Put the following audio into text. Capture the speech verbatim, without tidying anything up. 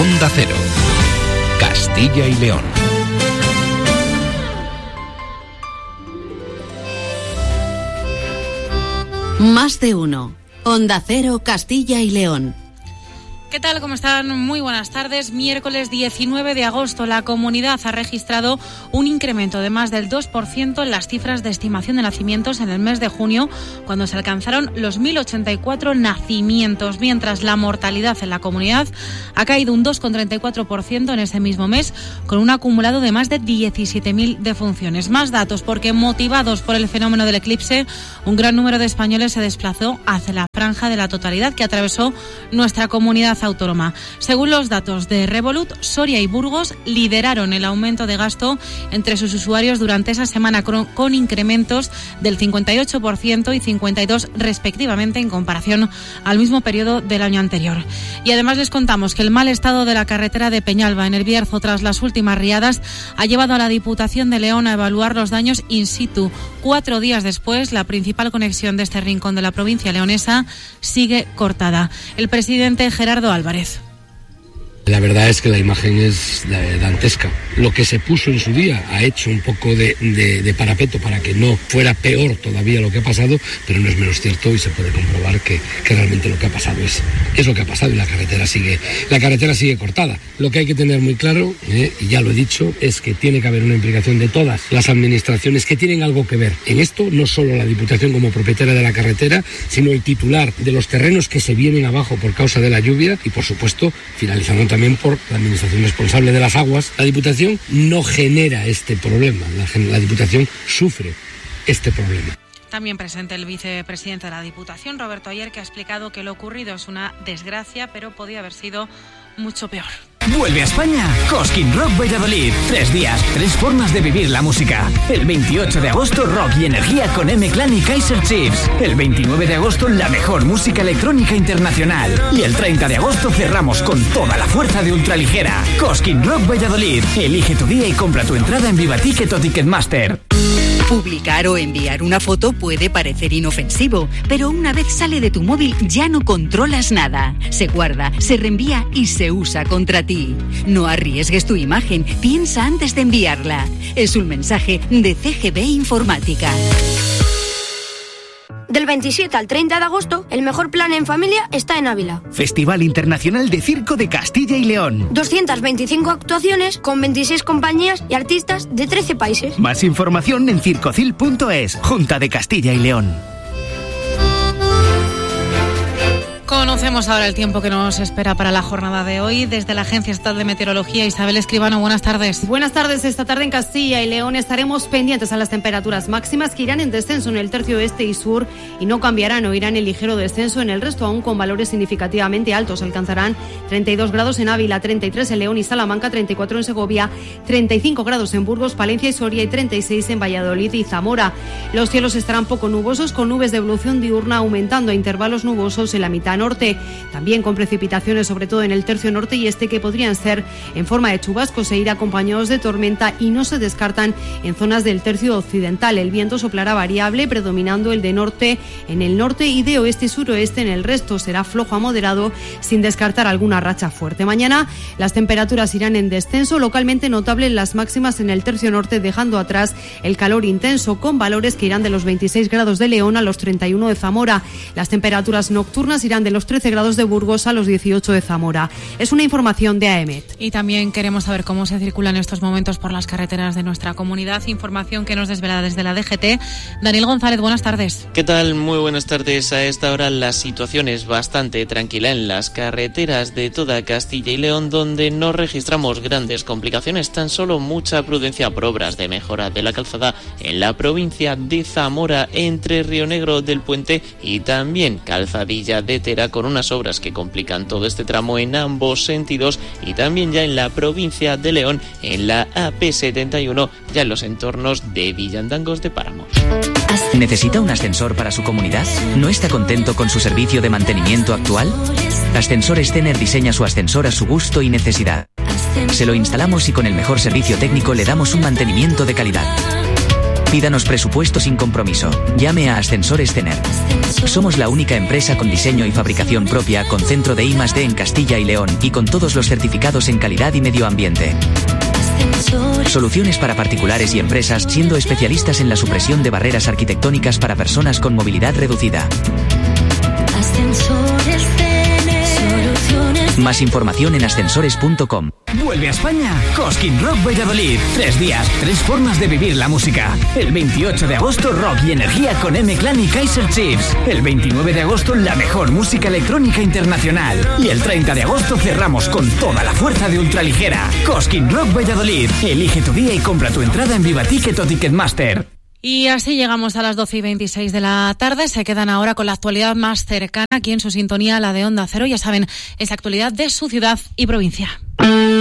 Onda Cero, Castilla y León. Más de uno. Onda Cero, Castilla y León. ¿Qué tal? ¿Cómo están? Muy buenas tardes. Miércoles diecinueve de agosto, la comunidad ha registrado un incremento de más del dos por ciento en las cifras de estimación de nacimientos en el mes de junio, cuando se alcanzaron los mil ochenta y cuatro nacimientos, mientras la mortalidad en la comunidad ha caído un dos coma treinta y cuatro por ciento en ese mismo mes, con un acumulado de más de diecisiete mil defunciones. Más datos, porque motivados por el fenómeno del eclipse, un gran número de españoles se desplazó hacia la franja de la totalidad que atravesó nuestra comunidad autónoma. Según los datos de Revolut, Soria y Burgos lideraron el aumento de gasto entre sus usuarios durante esa semana, con, con incrementos del cincuenta y ocho por ciento y cincuenta y dos por ciento respectivamente en comparación al mismo periodo del año anterior. Y además les contamos que el mal estado de la carretera de Peñalba en el Bierzo tras las últimas riadas ha llevado a la Diputación de León a evaluar los daños in situ. Cuatro días después, la principal conexión de este rincón de la provincia leonesa sigue cortada. El presidente Gerardo Álvarez. La verdad es que la imagen es dantesca. Lo que se puso en su día ha hecho un poco de, de, de parapeto para que no fuera peor todavía lo que ha pasado, pero no es menos cierto y se puede comprobar que, que realmente lo que ha pasado es, es lo que ha pasado y la carretera sigue, la carretera sigue cortada. Lo que hay que tener muy claro, eh, y ya lo he dicho, es que tiene que haber una implicación de todas las administraciones que tienen algo que ver en esto, no solo la Diputación como propietaria de la carretera, sino el titular de los terrenos que se vienen abajo por causa de la lluvia y, por supuesto, finalizando también por la administración responsable de las aguas. La Diputación no genera este problema, la, la Diputación sufre este problema. También presente el vicepresidente de la Diputación, Roberto Ayer, que ha explicado que lo ocurrido es una desgracia, pero podía haber sido mucho peor. Vuelve a España Cosquín Rock Valladolid. Tres días, tres formas de vivir la música. El veintiocho de agosto, rock y energía con M-Clan y Kaiser Chiefs. El veintinueve de agosto, la mejor música electrónica internacional. Y el treinta de agosto cerramos con toda la fuerza de ultraligera. Cosquín Rock Valladolid. Elige tu día y compra tu entrada en Vivaticket o Ticketmaster. Publicar o enviar una foto puede parecer inofensivo, pero una vez sale de tu móvil ya no controlas nada. Se guarda, se reenvía y se usa contra ti. No arriesgues tu imagen, piensa antes de enviarla. Es un mensaje de C G B Informática. Del veintisiete al treinta de agosto, el mejor plan en familia está en Ávila. Festival Internacional de Circo de Castilla y León. doscientas veinticinco actuaciones con veintiséis compañías y artistas de trece países. Más información en circocil punto es, Junta de Castilla y León. Conocemos ahora el tiempo que nos espera para la jornada de hoy. Desde la Agencia Estatal de Meteorología, Isabel Escribano, buenas tardes. Buenas tardes. Esta tarde en Castilla y León estaremos pendientes a las temperaturas máximas, que irán en descenso en el tercio este y sur y no cambiarán o irán en ligero descenso en el resto, aún con valores significativamente altos. Alcanzarán treinta y dos grados en Ávila, treinta y tres en León y Salamanca, treinta y cuatro en Segovia, treinta y cinco grados en Burgos, Palencia y Soria y treinta y seis en Valladolid y Zamora. Los cielos estarán poco nubosos, con nubes de evolución diurna aumentando a intervalos nubosos en la mitad norte. También con precipitaciones, sobre todo en el tercio norte y este, que podrían ser en forma de chubascos e ir acompañados de tormenta, y no se descartan en zonas del tercio occidental. El viento soplará variable, predominando el de norte en el norte y de oeste y suroeste en el resto. Será flojo a moderado, sin descartar alguna racha fuerte. Mañana las temperaturas irán en descenso, localmente notable en las máximas en el tercio norte, dejando atrás el calor intenso, con valores que irán de los veintiséis grados de León a los treinta y uno de Zamora. Las temperaturas nocturnas irán de los trece grados de Burgos a los dieciocho de Zamora. Es una información de A E M E T. Y también queremos saber cómo se circula en estos momentos por las carreteras de nuestra comunidad. Información que nos desvela desde la D G T. Daniel González, buenas tardes. ¿Qué tal? Muy buenas tardes. A esta hora la situación es bastante tranquila en las carreteras de toda Castilla y León, donde no registramos grandes complicaciones, tan solo mucha prudencia por obras de mejora de la calzada en la provincia de Zamora, entre Río Negro del Puente y también Calzadilla de Tera, con unas obras que complican todo este tramo en ambos sentidos, y también ya en la provincia de León, en la A P setenta y uno, ya en los entornos de Villandangos de Páramos. ¿Necesita un ascensor para su comunidad? ¿No está contento con su servicio de mantenimiento actual? Ascensores Tener diseña su ascensor a su gusto y necesidad. Se lo instalamos y con el mejor servicio técnico le damos un mantenimiento de calidad. Pídanos presupuesto sin compromiso. Llame a Ascensores Tener. Somos la única empresa con diseño y fabricación propia, con centro de I más D en Castilla y León y con todos los certificados en calidad y medio ambiente. Soluciones para particulares y empresas, siendo especialistas en la supresión de barreras arquitectónicas para personas con movilidad reducida. Ascensores Tener. Soluciones. Más información en ascensores punto com. Vuelve a España Cosquín Rock Valladolid. Tres días, tres formas de vivir la música. El veintiocho de agosto, rock y energía con M-Clan y Kaiser Chiefs. El veintinueve de agosto, la mejor música electrónica internacional. Y el treinta de agosto cerramos con toda la fuerza de ultraligera. Cosquín Rock Valladolid. Elige tu día y compra tu entrada en Viva Ticket o Ticketmaster. Y así llegamos a las doce y veintiséis de la tarde. Se quedan ahora con la actualidad más cercana aquí en su sintonía, la de Onda Cero. Ya saben, es la actualidad de su ciudad y provincia.